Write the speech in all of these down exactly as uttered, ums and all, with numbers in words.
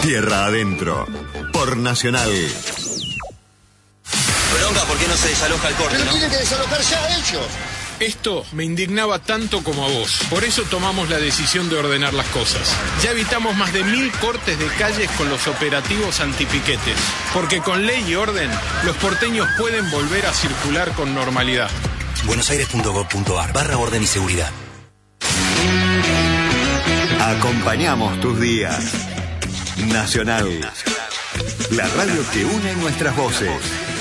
Tierra Adentro, por Nacional. Bronca, ¿por qué no se desaloja el corte, Pero no? tienen que desalojar ya ellos. Esto me indignaba tanto como a vos. Por eso tomamos la decisión de ordenar las cosas. Ya evitamos más de mil cortes de calles con los operativos antipiquetes. Porque con ley y orden, los porteños pueden volver a circular con normalidad. buenosaires.gov.ar barra orden y seguridad. Acompañamos tus días. Nacional. La radio que une nuestras voces.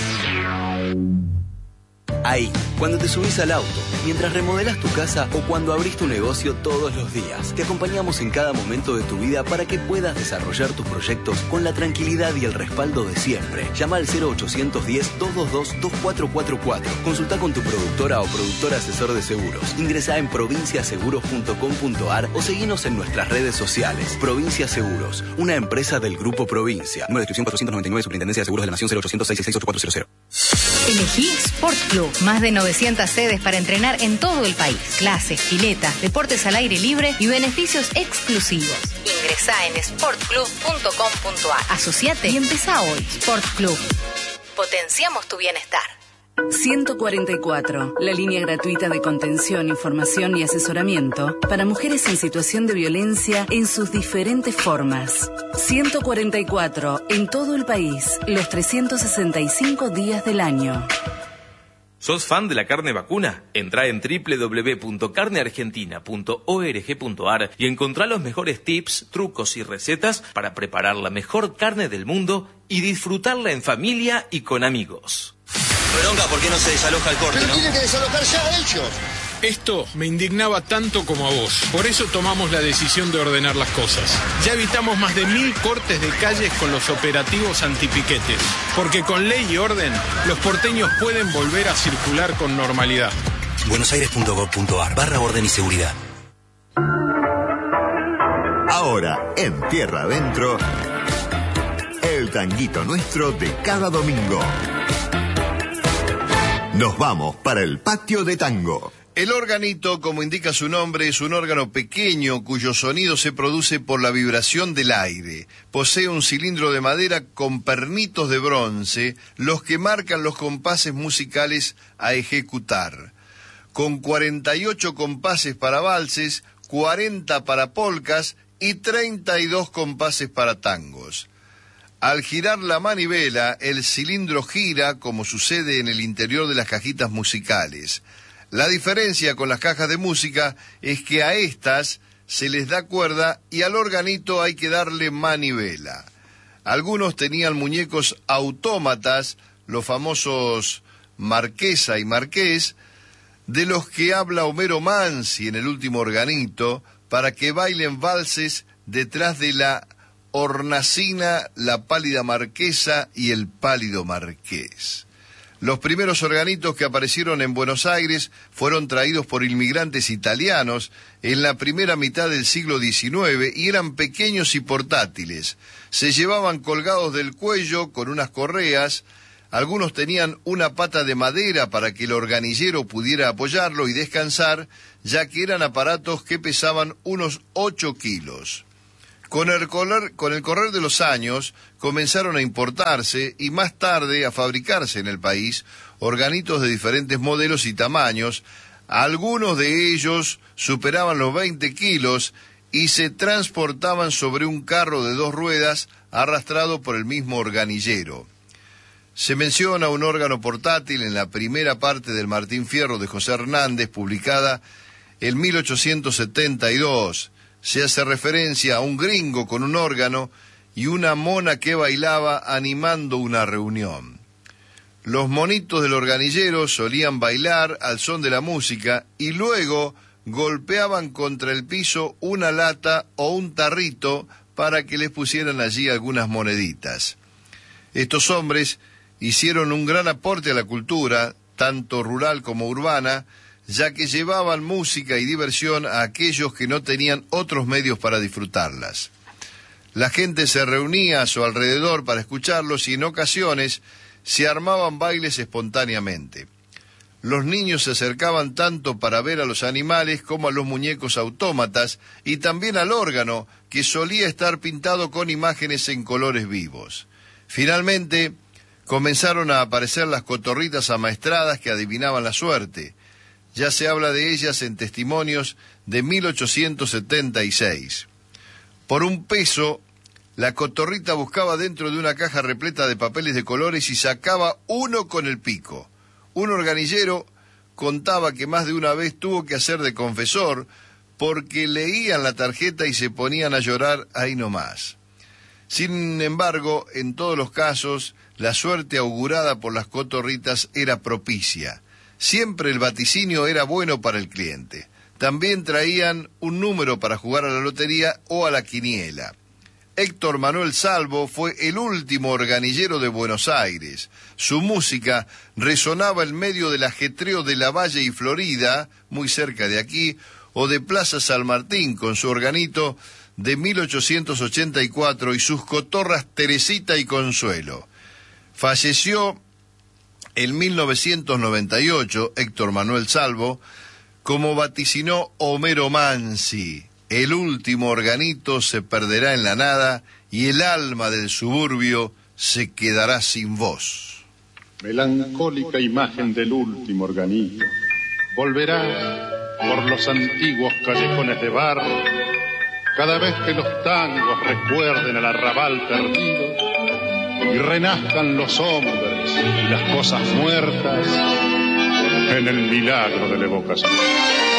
Ahí, cuando te subís al auto, mientras remodelás tu casa o cuando abrís tu negocio todos los días. Te acompañamos en cada momento de tu vida para que puedas desarrollar tus proyectos con la tranquilidad y el respaldo de siempre. Llama al cero ochocientos diez, doscientos veintidós, veinticuatro cuarenta y cuatro. Consulta con tu productora o productor asesor de seguros. Ingresá en provincia seguros punto com punto ar o seguinos en nuestras redes sociales. Provincia Seguros, una empresa del Grupo Provincia. Número de inscripción cuatrocientos noventa y nueve, Superintendencia de Seguros de la Nación, cero ochocientos, seiscientos sesenta y seis, ocho cuatro cero cero. Elegí Sport Club. Más de novecientas sedes para entrenar en todo el país. Clases, pileta, deportes al aire libre y beneficios exclusivos. Ingresá en sport club punto com punto ar. Asociate y empezá hoy. Sport Club. Potenciamos tu bienestar. ciento cuarenta y cuatro, la línea gratuita de contención, información y asesoramiento para mujeres en situación de violencia en sus diferentes formas. ciento cuarenta y cuatro, en todo el país, los trescientos sesenta y cinco días del año. ¿Sos fan de la carne vacuna? Entrá en doble u doble u doble u punto carne argentina punto org punto ar y encontrá los mejores tips, trucos y recetas para preparar la mejor carne del mundo y disfrutarla en familia y con amigos. Bronca, ¿por qué no se desaloja el corte, Pero no? tienen que desalojar ya ellos. Esto me indignaba tanto como a vos. Por eso tomamos la decisión de ordenar las cosas. Ya evitamos más de mil cortes de calles con los operativos antipiquetes. Porque con ley y orden, los porteños pueden volver a circular con normalidad. buenosaires.gov.ar barra orden y seguridad. Ahora, en Tierra Adentro, el tanguito nuestro de cada domingo. Nos vamos para el patio de tango. El organito, como indica su nombre, es un órgano pequeño cuyo sonido se produce por la vibración del aire. Posee un cilindro de madera con pernitos de bronce, los que marcan los compases musicales a ejecutar. Con cuarenta y ocho compases para valses, cuarenta para polcas y treinta y dos compases para tangos. Al girar la manivela, el cilindro gira como sucede en el interior de las cajitas musicales. La diferencia con las cajas de música es que a estas se les da cuerda y al organito hay que darle manivela. Algunos tenían muñecos autómatas, los famosos Marquesa y Marqués, de los que habla Homero Mansi en el último organito, para que bailen valses detrás de la hornacina, la pálida marquesa y el pálido marqués. Los primeros organitos que aparecieron en Buenos Aires fueron traídos por inmigrantes italianos en la primera mitad del siglo diecinueve y eran pequeños y portátiles. Se llevaban colgados del cuello con unas correas, algunos tenían una pata de madera para que el organillero pudiera apoyarlo y descansar, ya que eran aparatos que pesaban unos ocho kilos. Con el, correr, con el correr de los años comenzaron a importarse y más tarde a fabricarse en el país organitos de diferentes modelos y tamaños. Algunos de ellos superaban los veinte kilos y se transportaban sobre un carro de dos ruedas arrastrado por el mismo organillero. Se menciona un órgano portátil en la primera parte del Martín Fierro de José Hernández, publicada en mil ochocientos setenta y dos. Se hace referencia a un gringo con un órgano y una mona que bailaba animando una reunión. Los monitos del organillero solían bailar al son de la música y luego golpeaban contra el piso una lata o un tarrito para que les pusieran allí algunas moneditas. Estos hombres hicieron un gran aporte a la cultura, tanto rural como urbana, ya que llevaban música y diversión a aquellos que no tenían otros medios para disfrutarlas. La gente se reunía a su alrededor para escucharlos y en ocasiones se armaban bailes espontáneamente. los niños se acercaban tanto para ver a los animales como a los muñecos autómatas y también al órgano, que solía estar pintado con imágenes en colores vivos. Finalmente, comenzaron a aparecer las cotorritas amaestradas que adivinaban la suerte. Ya se habla de ellas en testimonios de mil ochocientos setenta y seis. Por un peso, la cotorrita buscaba dentro de una caja repleta de papeles de colores y sacaba uno con el pico. Un organillero contaba que más de una vez tuvo que hacer de confesor porque leían la tarjeta y se ponían a llorar ahí nomás. Sin embargo, en todos los casos, la suerte augurada por las cotorritas era propicia. Siempre el vaticinio era bueno para el cliente. También traían un número para jugar a la lotería o a la quiniela. Héctor Manuel Salvo fue el último organillero de Buenos Aires. Su música resonaba en medio del ajetreo de Lavalle y Florida, muy cerca de aquí, o de Plaza San Martín, con su organito de mil ochocientos ochenta y cuatro y sus cotorras Teresita y Consuelo. Falleció en mil novecientos noventa y ocho, Héctor Manuel Salvo, como vaticinó Homero Mansi. El último organito se perderá en la nada y el alma del suburbio se quedará sin voz. Melancólica imagen del último organito, volverás por los antiguos callejones de barro, cada vez que los tangos recuerden al arrabal perdido y renazcan los hombres y las cosas muertas en el milagro de la evocación.